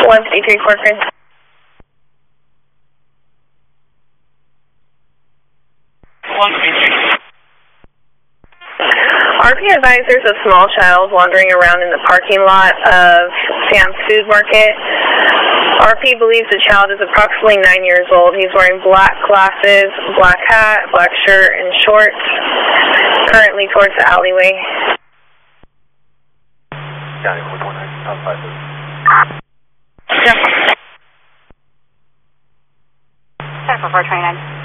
153 Corcoran. RP advisors a small child wandering around in the parking lot of Sam's Food Market. RP believes the child is approximately 9 years old. He's wearing black glasses, black hat, black shirt, and shorts. Currently towards the alleyway. County 429, outside this. Yeah. 429.